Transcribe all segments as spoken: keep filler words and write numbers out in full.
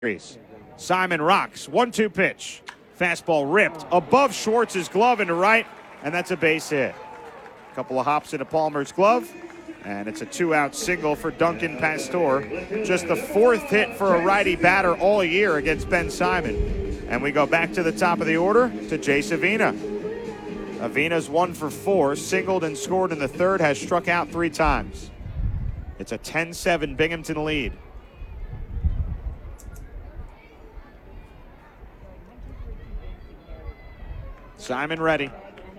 Simon rocks, one two pitch. Fastball ripped above Schwartz's glove into right, and that's a base hit. A couple of hops into Palmer's glove, and it's a two-out single for Duncan Pastor. Just the fourth hit for a righty batter all year against Ben Simon. And we go back to the top of the order to Jace Avina. Avina's one for four, singled and scored in the third, has struck out three times. It's a ten seven Binghamton lead. Simon ready.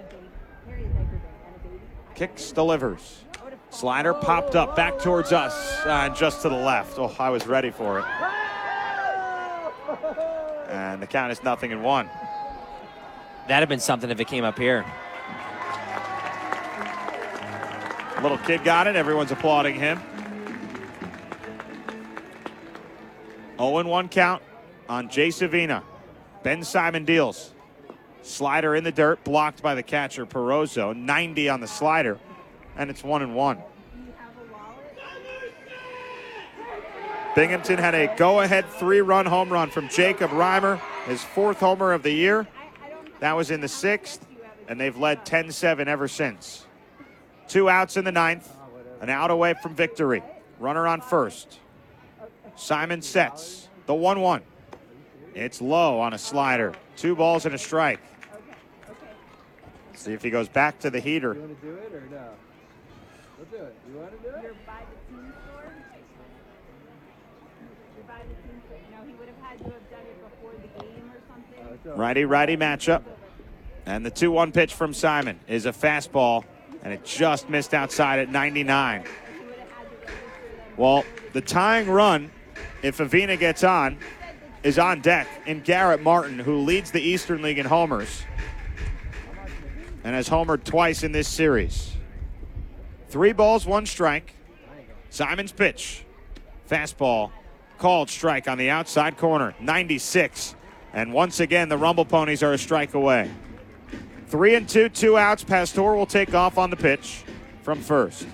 Kicks, delivers. Slider popped up back towards us uh, and just to the left. Oh, I was ready for it. And the count is nothing and one. That'd have been something if it came up here. Little kid got it. Everyone's applauding him. oh and one count on Jace Avina. Ben Simon deals. Slider in the dirt, blocked by the catcher, Perozzo. ninety on the slider, and it's one and one. Binghamton had a go-ahead three-run home run from Jacob Reimer, his fourth homer of the year. That was in the sixth, and they've led ten seven ever since. Two outs in the ninth, an out away from victory. Runner on first. Simon sets the one one. It's low on a slider. Two balls and a strike. See if he goes back to the heater. You want to do it or no? We'll do it. You want to do it? You're by the team score? You're by the team score. No, he would have had to have done it before the game or something. Righty-righty matchup. And the two one pitch from Simon is a fastball, and it just missed outside at ninety-nine. Well, the tying run, if Avina gets on, is on deck in Garrett Martin, who leads the Eastern League in homers and has homered twice in this series. Three balls, one strike. Simon's pitch. Fastball called strike on the outside corner, ninety-six. And once again, the Rumble Ponies are a strike away. Three and two, two outs. Pastor will take off on the pitch from first.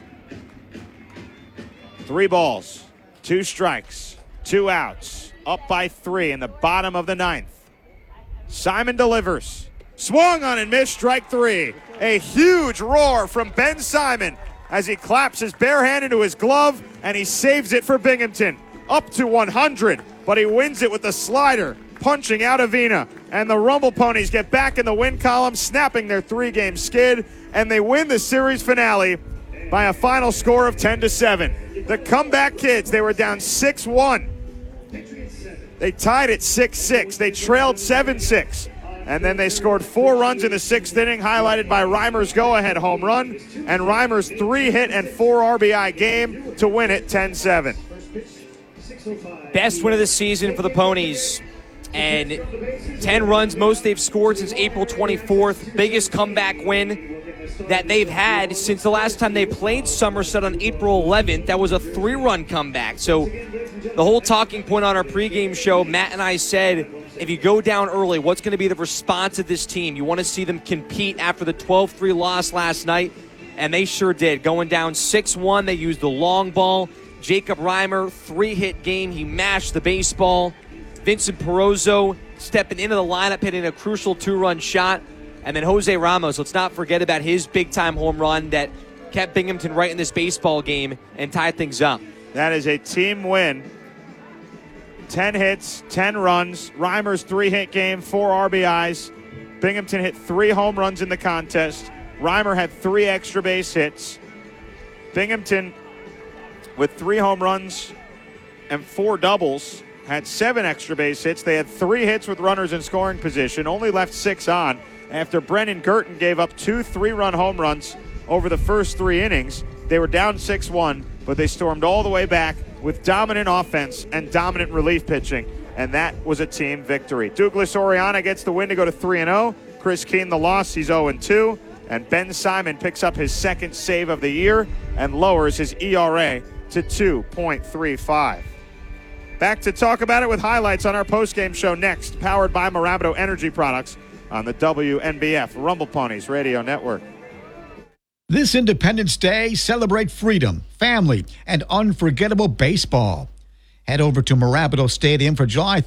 Three balls, two strikes, two outs. Up by three in the bottom of the ninth. Simon delivers. Swung on and missed, strike three. A huge roar from Ben Simon as he claps his bare hand into his glove, and he saves it for Binghamton. Up to one hundred, but he wins it with the slider, punching out Avina. And the Rumble Ponies get back in the win column, snapping their three-game skid, and they win the series finale by a final score of ten to seven. The comeback kids, they were down six one. They tied at six six. They trailed seven six. And then they scored four runs in the sixth inning, highlighted by Reimer's go-ahead home run and Reimer's three-hit and four R B I game to win it ten seven. Best win of the season for the Ponies. And ten runs, most they've scored since April twenty-fourth. Biggest comeback win that they've had since the last time they played Somerset on April eleventh. That was a three-run comeback. So the whole talking point on our pregame show, Matt and I said, if you go down early, what's going to be the response of this team? You want to see them compete after the twelve three loss last night, and they sure did. Going down six one, they used the long ball. Jacob Reimer, three-hit game. He mashed the baseball. Vincent Perozzo stepping into the lineup, hitting a crucial two-run shot. And then Jose Ramos, let's not forget about his big-time home run that kept Binghamton right in this baseball game and tied things up. That is a team win. ten hits, ten runs. Reimer's three-hit game, four R B Is. Binghamton hit three home runs in the contest. Reimer had three extra base hits. Binghamton, with three home runs and four doubles, had seven extra base hits. They had three hits with runners in scoring position, only left six on after Brennan Girton gave up two three-run home runs over the first three innings. They were down six one, but they stormed all the way back with dominant offense and dominant relief pitching, and that was a team victory. Douglas Oriana gets the win to go to three and oh. Chris Keene the loss, he's oh and two, and Ben Simon picks up his second save of the year and lowers his E R A to two point three five. Back to talk about it with highlights on our postgame show next, powered by Marabito Energy Products on the W N B F Rumble Ponies Radio Network. This Independence Day, celebrate freedom, family, and unforgettable baseball. Head over to Mirabito Stadium for July